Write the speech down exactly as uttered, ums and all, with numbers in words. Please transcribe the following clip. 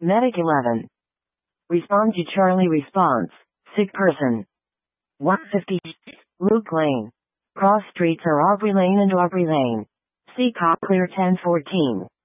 Medic eleven. Respond to Charlie response. Sick person. one fifty. Luke Lane. Cross streets are Aubrey Lane and Aubrey Lane. See Cop Clear ten fourteen.